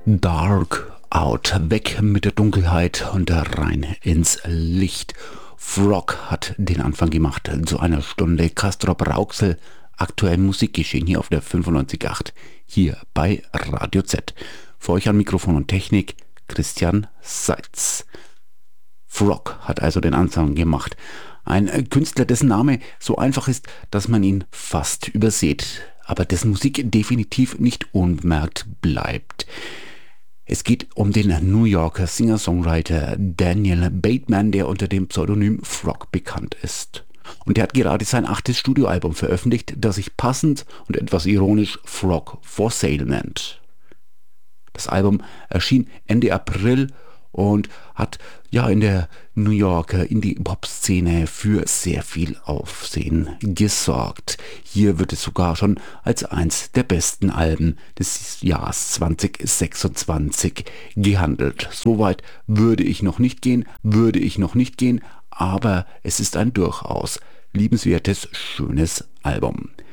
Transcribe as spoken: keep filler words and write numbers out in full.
Dark out, weg mit der Dunkelheit und rein ins Licht. Frog hat den Anfang gemacht zu einer Stunde Castrop Rauxel, aktuell Musikgeschehen hier auf der fünfundneunzig Komma acht, hier bei Radio Z. Für euch an Mikrofon und Technik Christian Seitz. Frog hat also den Anfang gemacht. Ein Künstler, dessen Name so einfach ist, dass man ihn fast übersieht, aber dessen Musik definitiv nicht unbemerkt bleibt. Es geht um den New Yorker Singer-Songwriter Daniel Bateman, der unter dem Pseudonym Frog bekannt ist. Und er hat gerade sein achtes Studioalbum veröffentlicht, das sich passend und etwas ironisch Frog for Sale nennt. Das Album erschien Ende April und hat ja in der New Yorker Indie-Pop-Szene für sehr viel Aufsehen gesorgt. Hier wird es sogar schon als eins der besten Alben des Jahres zwanzig sechsundzwanzig gehandelt. Soweit würde ich noch nicht gehen, würde ich noch nicht gehen, aber es ist ein durchaus liebenswertes, schönes Album.